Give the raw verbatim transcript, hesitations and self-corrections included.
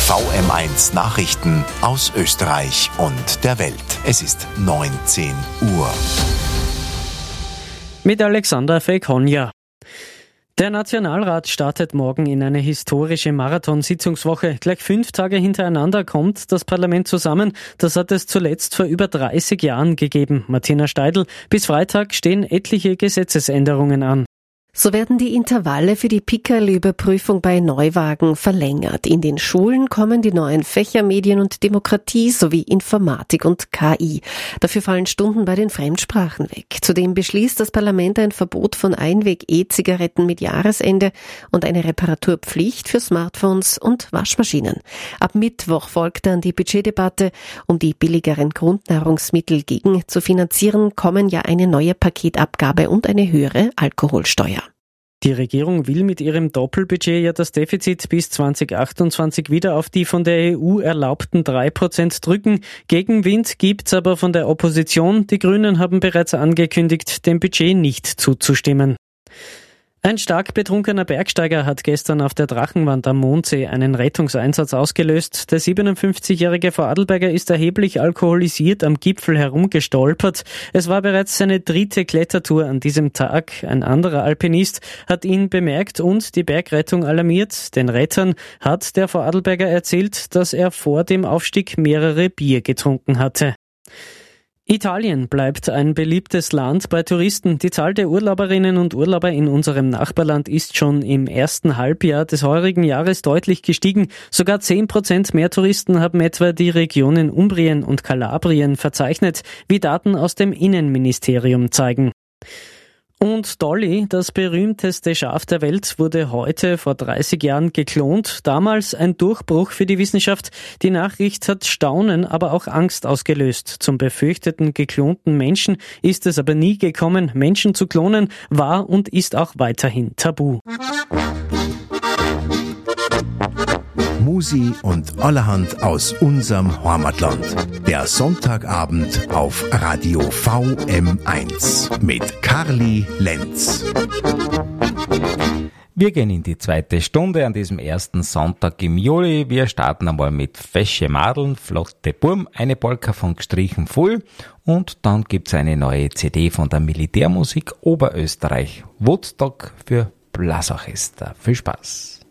V M eins Nachrichten aus Österreich und der Welt. Es ist neunzehn Uhr. Mit Alexander Fekonja. Der Nationalrat startet morgen in eine historische Marathonsitzungswoche. Gleich fünf Tage hintereinander kommt das Parlament zusammen. Das hat es zuletzt vor über dreißig Jahren gegeben. Martina Steidl, bis Freitag stehen etliche Gesetzesänderungen an. So werden die Intervalle für die Pickerl-Überprüfung bei Neuwagen verlängert. In den Schulen kommen die neuen Fächer Medien und Demokratie sowie Informatik und K I. Dafür fallen Stunden bei den Fremdsprachen weg. Zudem beschließt das Parlament ein Verbot von Einweg-E-Zigaretten mit Jahresende und eine Reparaturpflicht für Smartphones und Waschmaschinen. Ab Mittwoch folgt dann die Budgetdebatte. Um die billigeren Grundnahrungsmittel gegen zu finanzieren, kommen ja eine neue Paketabgabe und eine höhere Alkoholsteuer. Die Regierung will mit ihrem Doppelbudget ja das Defizit bis zwanzig achtundzwanzig wieder auf die von der E U erlaubten drei Prozent drücken. Gegenwind gibt's aber von der Opposition. Die Grünen haben bereits angekündigt, dem Budget nicht zuzustimmen. Ein stark betrunkener Bergsteiger hat gestern auf der Drachenwand am Mondsee einen Rettungseinsatz ausgelöst. Der siebenundfünfzigjährige Vorarlberger ist erheblich alkoholisiert am Gipfel herumgestolpert. Es war bereits seine dritte Klettertour an diesem Tag. Ein anderer Alpinist hat ihn bemerkt und die Bergrettung alarmiert. Den Rettern hat der Vorarlberger erzählt, dass er vor dem Aufstieg mehrere Bier getrunken hatte. Italien bleibt ein beliebtes Land bei Touristen. Die Zahl der Urlauberinnen und Urlauber in unserem Nachbarland ist schon im ersten Halbjahr des heurigen Jahres deutlich gestiegen. Sogar zehn Prozent mehr Touristen haben etwa die Regionen Umbrien und Kalabrien verzeichnet, wie Daten aus dem Innenministerium zeigen. Und Dolly, das berühmteste Schaf der Welt, wurde heute vor dreißig Jahren geklont. Damals ein Durchbruch für die Wissenschaft. Die Nachricht hat Staunen, aber auch Angst ausgelöst. Zum befürchteten geklonten Menschen ist es aber nie gekommen. Menschen zu klonen war und ist auch weiterhin tabu. Musi und allerhand aus unserem Heimatland. Der Sonntagabend auf Radio V M eins mit Karli Lenz. Wir gehen in die zweite Stunde an diesem ersten Sonntag im Juli. Wir starten einmal mit Fesche Madeln, Flotte Burm, eine Polka von Gestrichen Voll und dann gibt's eine neue C D von der Militärmusik Oberösterreich. Woodstock für Blasorchester. Viel Spaß!